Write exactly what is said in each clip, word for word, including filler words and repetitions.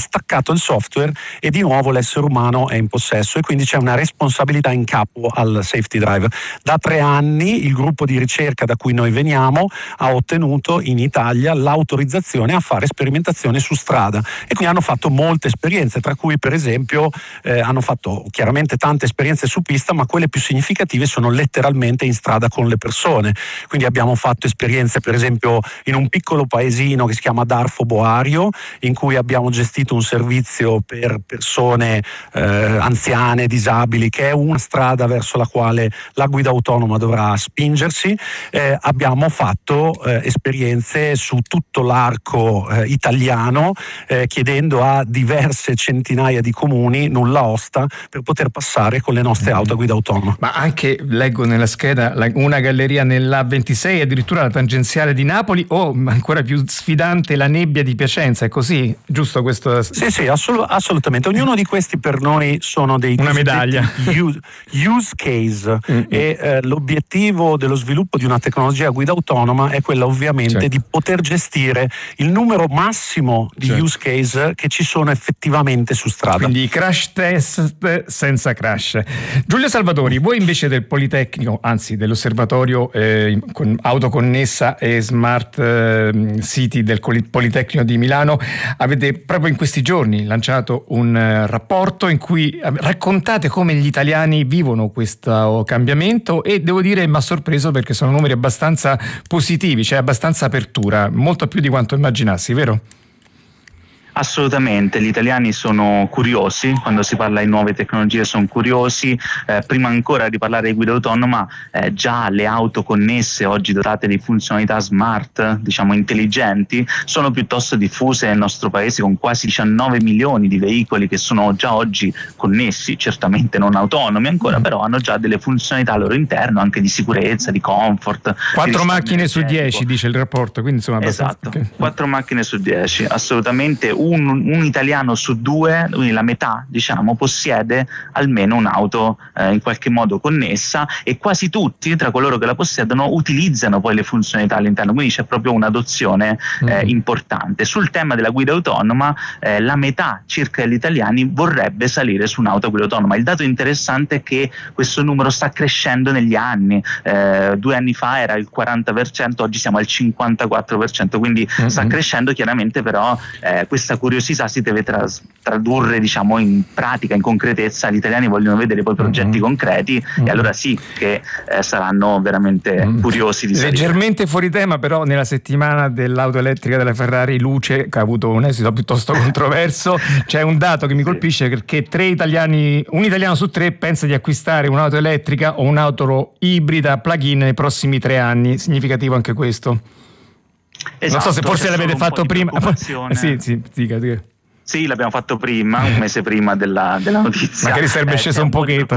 staccato il software e di nuovo l'essere umano è in possesso, e quindi c'è una responsabilità in capo al safety driver. Da tre anni il gruppo di ricerca da cui noi veniamo ha ottenuto in Italia l'autorizzazione a fare sperimentazione su strada, e quindi hanno fatto molte esperienze, tra cui per esempio eh, hanno fatto chiaramente tante esperienze su pista, ma quelle più significative sono letteralmente in strada con le persone. Quindi abbiamo fatto esperienze per esempio in un piccolo paesino che si chiama Darfo Boario, in cui abbiamo gestito un servizio per persone eh, anziane, disabili, che è una strada verso la quale la guida autonoma dovrà spingersi. Eh, abbiamo fatto eh, esperienze su tutto l'arco eh, italiano, eh, chiedendo a diverse centinaia di comuni nulla osta per poter passare con le nostre auto a guida autonoma. Ma anche, leggo nella scheda, una galleria nell'A ventisei, addirittura la tangenziale di Napoli, o ancora più sfidante la nebbia di Piacenza, è così? Giusto questo? Sì, sì, assolut- assolutamente. Ognuno di questi per noi sono dei una medaglia use, use case mm-hmm. e eh, l'obiettivo dello sviluppo di una tecnologia a guida autonoma è quella ovviamente certo. di poter gestire il numero massimo di certo. use case che ci sono effettivamente su strada. Quindi crash test senza crash. Giulio Salvatori, voi invece del Politecnico, anzi dell'osservatorio eh, con autoconnessa e smart eh, city del Politecnico di Milano, avete proprio in questi giorni lanciato un uh, rapporto in cui raccontate come gli italiani vivono questo cambiamento, e devo dire mi ha sorpreso perché sono numeri abbastanza positivi, c'è abbastanza apertura, molto più di quanto immaginassi, vero? Assolutamente, gli italiani sono curiosi, quando si parla di nuove tecnologie sono curiosi, eh, prima ancora di parlare di guida autonoma eh, già le auto connesse, oggi dotate di funzionalità smart, diciamo intelligenti, sono piuttosto diffuse nel nostro paese, con quasi diciannove milioni di veicoli che sono già oggi connessi, certamente non autonomi ancora, però hanno già delle funzionalità al loro interno, anche di sicurezza, di comfort. quattro macchine su dieci dice il rapporto, quindi insomma abbastanza... Esatto, quattro macchine su dieci, assolutamente. Un, un italiano su due, quindi la metà diciamo, possiede almeno un'auto eh, in qualche modo connessa, e quasi tutti tra coloro che la possiedono utilizzano poi le funzionalità all'interno, quindi c'è proprio un'adozione eh, mm. importante. Sul tema della guida autonoma eh, la metà circa degli italiani vorrebbe salire su un'auto a guida autonoma. Il dato interessante è che questo numero sta crescendo negli anni, eh, due anni fa era il quaranta per cento, oggi siamo al cinquantaquattro per cento, quindi mm-hmm. sta crescendo chiaramente, però eh, questa curiosità si deve tras- tradurre diciamo in pratica, in concretezza. Gli italiani vogliono vedere poi progetti mm-hmm. concreti mm-hmm. e allora sì che eh, saranno veramente mm-hmm. curiosi di salire. Leggermente fuori tema, però nella settimana dell'auto elettrica della Ferrari Luce, che ha avuto un esito piuttosto controverso, c'è un dato che mi colpisce sì. perché tre italiani, un italiano su tre pensa di acquistare un'auto elettrica o un'auto ibrida plug-in nei prossimi tre anni. Significativo anche questo. Esatto, non so se forse l'avete fatto prima. sì, sì, dica, dica. Sì, l'abbiamo fatto prima, un mese prima della, della notizia. Magari sarebbe eh, sceso un pochetto.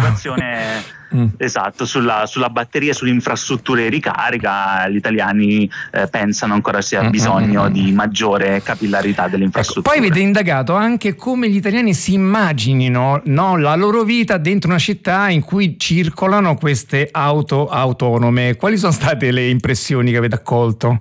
mm. Esatto, sulla, sulla batteria, sulle infrastrutture di ricarica, gli italiani eh, pensano ancora sia bisogno mm-hmm. di maggiore capillarità delle infrastrutture. Ecco, poi avete indagato anche come gli italiani si immaginino no, la loro vita dentro una città in cui circolano queste auto autonome. Quali sono state le impressioni che avete accolto?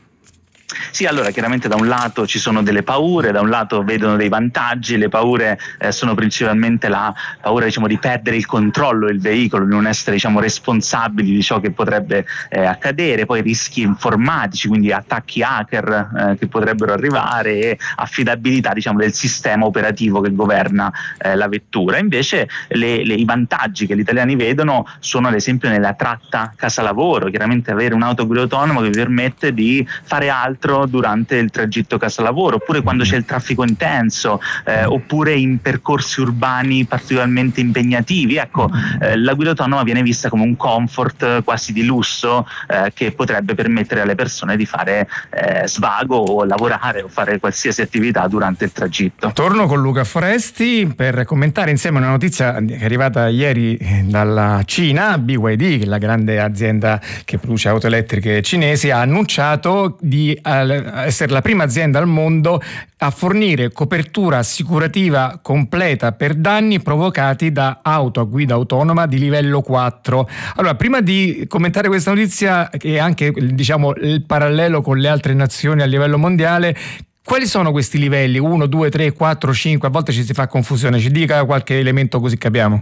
Sì, allora chiaramente da un lato ci sono delle paure, da un lato vedono dei vantaggi. Le paure eh, sono principalmente la paura diciamo di perdere il controllo del veicolo, di non essere diciamo responsabili di ciò che potrebbe eh, accadere, poi rischi informatici, quindi attacchi hacker eh, che potrebbero arrivare, e affidabilità diciamo del sistema operativo che governa eh, la vettura. Invece le, le, i vantaggi che gli italiani vedono sono ad esempio nella tratta casa-lavoro, chiaramente avere un'auto a guida autonoma che vi permette di fare altro durante il tragitto casa-lavoro, oppure quando c'è il traffico intenso, eh, oppure in percorsi urbani particolarmente impegnativi. Ecco, eh, la guida autonoma viene vista come un comfort quasi di lusso eh, che potrebbe permettere alle persone di fare eh, svago o lavorare o fare qualsiasi attività durante il tragitto. Torno con Luca Foresti per commentare insieme una notizia che è arrivata ieri dalla Cina. B Y D, la grande azienda che produce auto elettriche cinesi, ha annunciato di essere la prima azienda al mondo a fornire copertura assicurativa completa per danni provocati da auto a guida autonoma di livello quattro. Allora, prima di commentare questa notizia e anche diciamo il parallelo con le altre nazioni a livello mondiale, Quali sono questi livelli? uno, due, tre, quattro, cinque? A volte ci si fa confusione, ci dica qualche elemento così capiamo.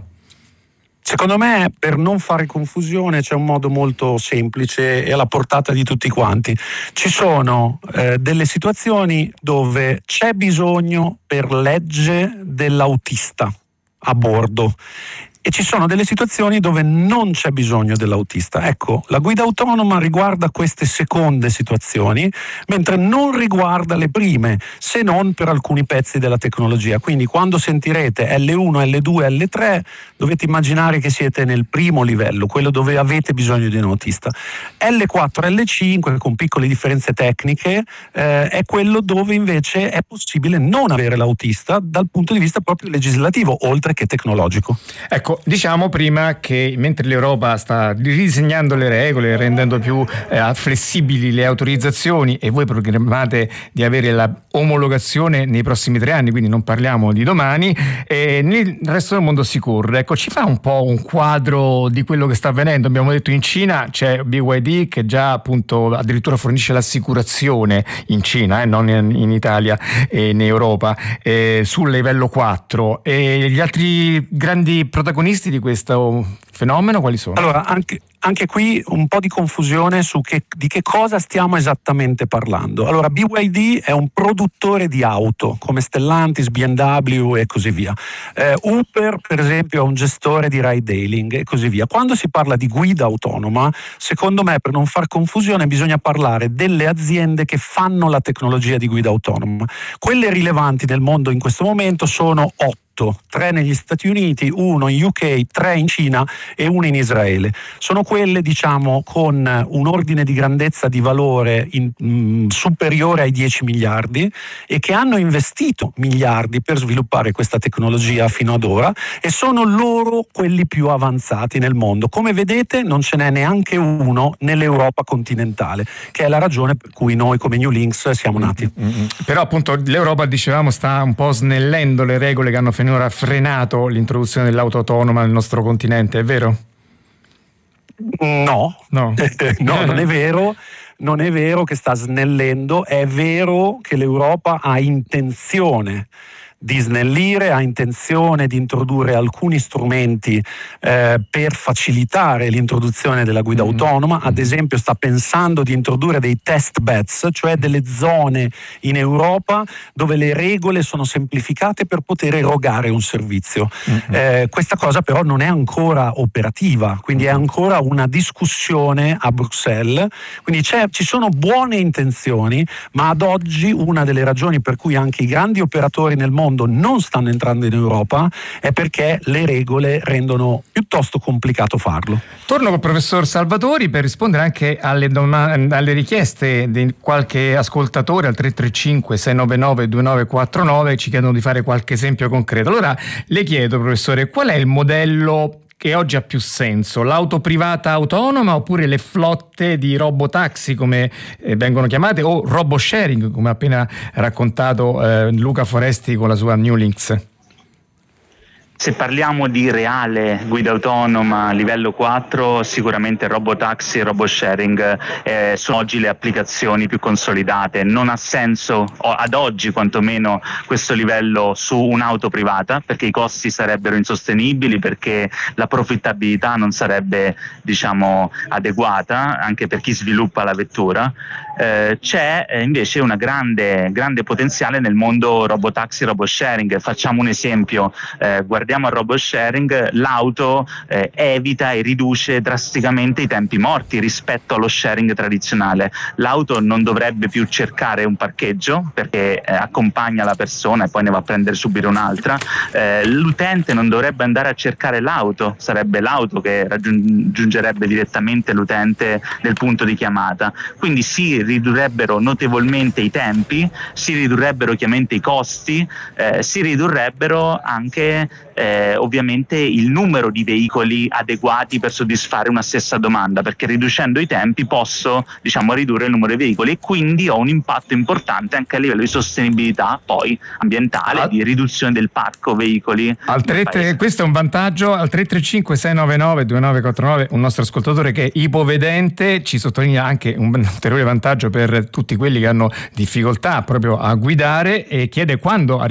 Secondo me, per non fare confusione, c'è un modo molto semplice e alla portata di tutti quanti. Ci sono eh, delle situazioni dove c'è bisogno per legge dell'autista a bordo e ci sono delle situazioni dove non c'è bisogno dell'autista. Ecco, la guida autonoma riguarda queste seconde situazioni, mentre non riguarda le prime, se non per alcuni pezzi della tecnologia. Quindi quando sentirete L uno, L due, L tre, dovete immaginare che siete nel primo livello, quello dove avete bisogno di un autista. L quattro, L cinque, con piccole differenze tecniche, eh, è quello dove invece è possibile non avere l'autista dal punto di vista proprio legislativo, oltre che tecnologico. Ecco, diciamo prima che mentre l'Europa sta ridisegnando le regole, rendendo più eh, flessibili le autorizzazioni, e voi programmate di avere la omologazione nei prossimi tre anni, quindi non parliamo di domani, e nel resto del mondo si corre. Ecco, ci fa un po' un quadro di quello che sta avvenendo. Abbiamo detto in Cina c'è B Y D che già appunto addirittura fornisce l'assicurazione in Cina, eh, non in, in Italia e in Europa, eh, sul livello quattro. E gli altri grandi protagonisti di questo fenomeno quali sono? Allora, anche, anche qui un po' di confusione su che, di che cosa stiamo esattamente parlando. Allora, B Y D è un produttore di auto come Stellantis, B M W e così via. Eh, Uber, per esempio, è un gestore di ride hailing e così via. Quando si parla di guida autonoma, secondo me, per non far confusione, bisogna parlare delle aziende che fanno la tecnologia di guida autonoma. Quelle rilevanti nel mondo in questo momento sono otto. Tre negli Stati Uniti, uno in U K, tre in Cina e uno in Israele. Sono quelle, diciamo, con un ordine di grandezza di valore in, mh, superiore ai dieci miliardi e che hanno investito miliardi per sviluppare questa tecnologia fino ad ora, e sono loro quelli più avanzati nel mondo. Come vedete, non ce n'è neanche uno nell'Europa continentale, che è la ragione per cui noi come New Links siamo nati. Mm-hmm. Però appunto l'Europa, dicevamo, sta un po' snellendo le regole che hanno finora frenato l'introduzione dell'auto autonoma nel nostro continente, è vero? No, no, no, non è vero, non è vero che sta snellendo, è vero che l'Europa ha intenzione di snellire, ha intenzione di introdurre alcuni strumenti eh, per facilitare l'introduzione della guida mm-hmm. autonoma. Ad esempio sta pensando di introdurre dei test beds, cioè delle zone in Europa dove le regole sono semplificate per poter erogare un servizio. Mm-hmm. Eh, questa cosa però non è ancora operativa, quindi è ancora una discussione a Bruxelles, quindi c'è, ci sono buone intenzioni, ma ad oggi una delle ragioni per cui anche i grandi operatori nel mondo non stanno entrando in Europa è perché le regole rendono piuttosto complicato farlo. Torno col professor Salvatori per rispondere anche alle, domande, alle richieste di qualche ascoltatore al tre tre cinque sei nove nove due nove quattro nove, ci chiedono di fare qualche esempio concreto. Allora le chiedo, professore, qual è il modello che oggi ha più senso, l'auto privata autonoma oppure le flotte di robotaxi come eh, vengono chiamate, o robo sharing come ha appena raccontato eh, Luca Foresti con la sua New Links? Se parliamo di reale guida autonoma livello quattro, sicuramente robotaxi e robo sharing eh, sono oggi le applicazioni più consolidate. Non ha senso ad oggi quantomeno questo livello su un'auto privata, perché i costi sarebbero insostenibili, perché la profittabilità non sarebbe, diciamo, adeguata anche per chi sviluppa la vettura. Eh, c'è eh, invece una grande, grande potenziale nel mondo robotaxi e robo sharing. Facciamo un esempio, eh, guardiamo al robo sharing, l'auto eh, evita e riduce drasticamente i tempi morti rispetto allo sharing tradizionale. L'auto non dovrebbe più cercare un parcheggio perché eh, accompagna la persona e poi ne va a prendere subito un'altra. Eh, l'utente non dovrebbe andare a cercare l'auto, sarebbe l'auto che raggiungerebbe direttamente l'utente nel punto di chiamata. Quindi si ridurrebbero notevolmente i tempi, si ridurrebbero chiaramente i costi, eh, si ridurrebbero anche eh, ovviamente il numero di veicoli adeguati per soddisfare una stessa domanda, perché riducendo i tempi posso, diciamo, ridurre il numero di veicoli e quindi ho un impatto importante anche a livello di sostenibilità poi ambientale, Al, di riduzione del parco veicoli. Al tre, questo è un vantaggio. Al tre tre cinque sei nove nove due nove quattro nove un nostro ascoltatore che è ipovedente ci sottolinea anche un ulteriore vantaggio per tutti quelli che hanno difficoltà proprio a guidare e chiede quando